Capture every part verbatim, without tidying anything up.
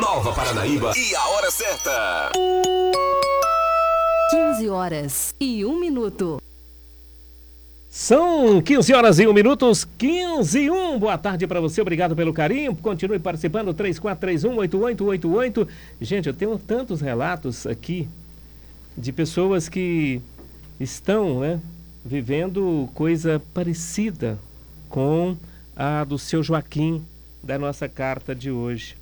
Nova Paranaíba e a hora certa. quinze horas e um minuto. São quinze horas e um minuto, quinze e um. Boa tarde para você, obrigado pelo carinho. Continue participando, três quatro três um, oito oito oito oito. Gente, eu tenho tantos relatos aqui de pessoas que estão, né, vivendo coisa parecida com a do seu Joaquim, da nossa carta de hoje.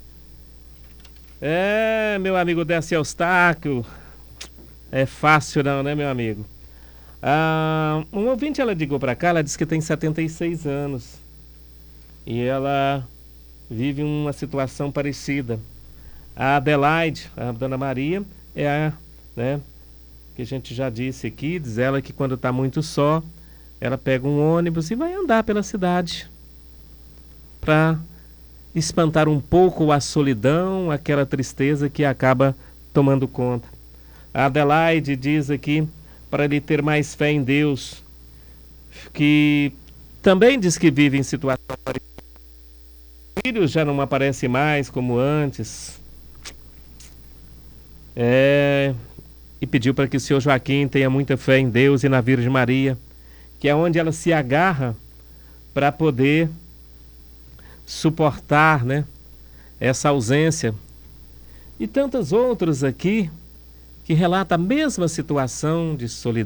É, meu amigo Décio Eustáquio, é fácil não, né, meu amigo? Ah, um ouvinte, ela ligou para cá, ela disse que tem setenta e seis anos e ela vive uma situação parecida. A Adelaide, a Dona Maria, é a, né, que a gente já disse aqui, diz ela que quando está muito só, ela pega um ônibus e vai andar pela cidade para espantar um pouco a solidão, aquela tristeza que acaba tomando conta. A Adelaide diz aqui para ele ter mais fé em Deus, que também diz que vive em situação parecida. Os filhos já não aparecem mais como antes. É, e pediu para que o seu Joaquim tenha muita fé em Deus e na Virgem Maria, que é onde ela se agarra para poder suportar, né, essa ausência. E tantas outras aqui que relatam a mesma situação de solidão.